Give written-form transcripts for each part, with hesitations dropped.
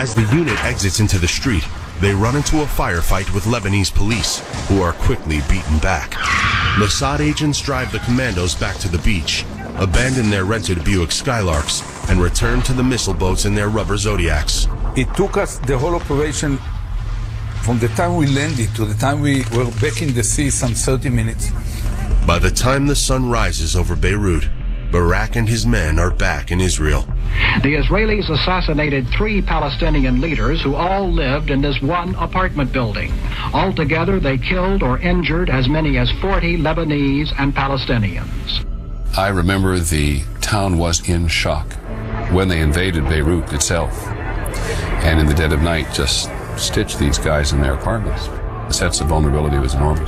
As the unit exits into the street, they run into a firefight with Lebanese police, who are quickly beaten back. Mossad agents drive the commandos back to the beach, abandon their rented Buick Skylarks, and return to the missile boats in their rubber Zodiacs. It took us the whole operation from the time we landed to the time we were back in the sea, some 30 minutes. By the time the sun rises over Beirut, Barak and his men are back in Israel. The Israelis assassinated 3 Palestinian leaders who all lived in this one apartment building. Altogether, they killed or injured as many as 40 Lebanese and Palestinians. I remember the town was in shock when they invaded Beirut itself, and in the dead of night just stitched these guys in their apartments. The sense of vulnerability was enormous.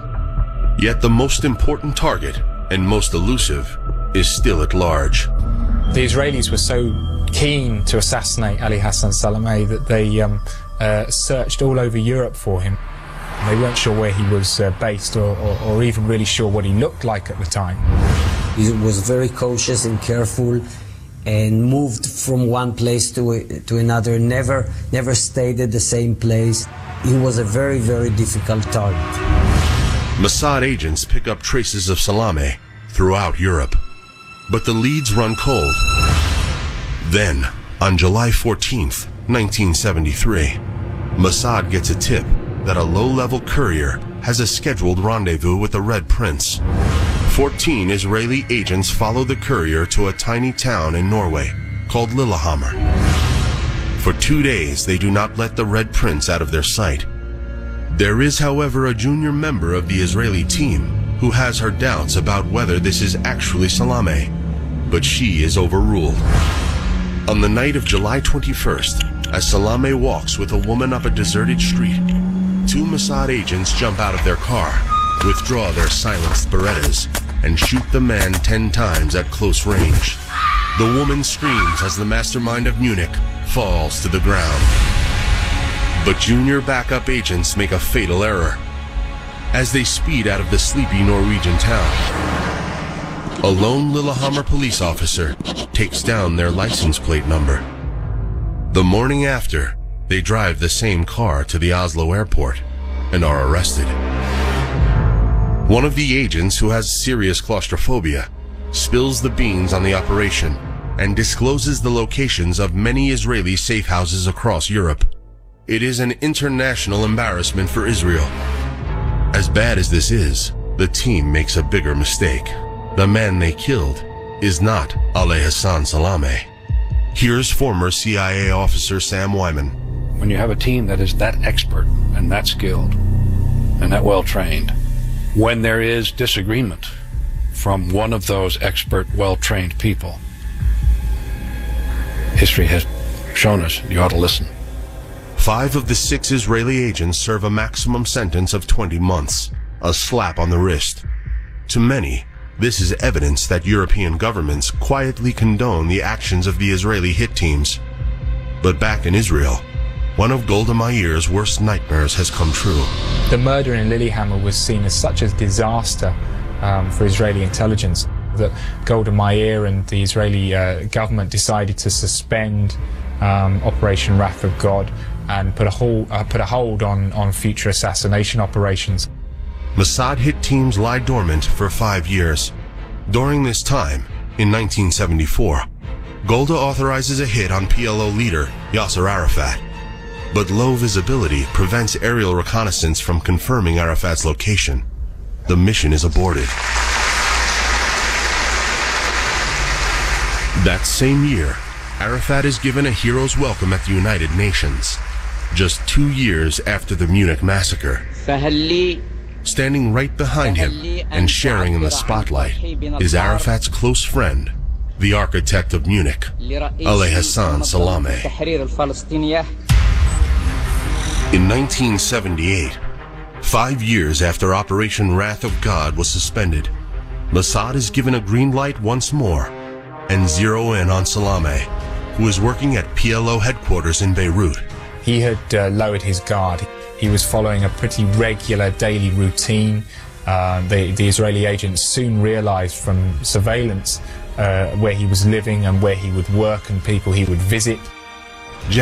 Yet the most important target, and most elusive, is still at large. The Israelis were so keen to assassinate Ali Hassan Salameh that they searched all over Europe for him. They weren't sure where he was based or even really sure what he looked like at the time. He was very cautious and careful and moved from one place to another, never stayed at the same place. He was a very, very difficult target. Mossad agents pick up traces of Salameh throughout Europe, but the leads run cold. Then, on July 14th, 1973, Mossad gets a tip that a low-level courier has a scheduled rendezvous with the Red Prince. 14 Israeli agents follow the courier to a tiny town in Norway called Lillehammer. For 2 days, they do not let the Red Prince out of their sight. There is, however, a junior member of the Israeli team who has her doubts about whether this is actually Salameh, but she is overruled. On the night of July 21st, as Salameh walks with a woman up a deserted street, 2 Mossad agents jump out of their car, withdraw their silenced Berettas, and shoot the man 10 times at close range. The woman screams as the mastermind of Munich falls to the ground. But junior backup agents make a fatal error. As they speed out of the sleepy Norwegian town, a lone Lillehammer police officer takes down their license plate number. The morning after, they drive the same car to the Oslo airport and are arrested. One of the agents, who has serious claustrophobia, spills the beans on the operation and discloses the locations of many Israeli safe houses across Europe. It is an international embarrassment for Israel. As bad as this is, the team makes a bigger mistake. The man they killed is not Ali Hassan Salameh. Here's former CIA officer Sam Wyman. When you have a team that is that expert and that skilled and that well-trained, when there is disagreement from one of those expert, well-trained people, history has shown us you ought to listen. 5 of the 6 Israeli agents serve a maximum sentence of 20 months, a slap on the wrist. To many, this is evidence that European governments quietly condone the actions of the Israeli hit teams. But back in Israel, one of Golda Meir's worst nightmares has come true. The murder in Lillehammer was seen as such a disaster for Israeli intelligence that Golda Meir and the Israeli government decided to suspend Operation Wrath of God and put a hold on future assassination operations. Mossad hit teams lie dormant for 5 years. During this time, in 1974, Golda authorizes a hit on PLO leader Yasser Arafat. But low visibility prevents aerial reconnaissance from confirming Arafat's location. The mission is aborted. That same year, Arafat is given a hero's welcome at the United Nations. Just 2 years after the Munich massacre, standing right behind him and sharing in the spotlight is Arafat's close friend, the architect of Munich, Ali Hassan Salameh. In 1978, 5 years after Operation Wrath of God was suspended, Mossad is given a green light once more and zero in on Salameh, who is working at PLO headquarters in Beirut. He had lowered his guard. He was following a pretty regular daily routine. The Israeli agents soon realized from surveillance where he was living and where he would work and people he would visit.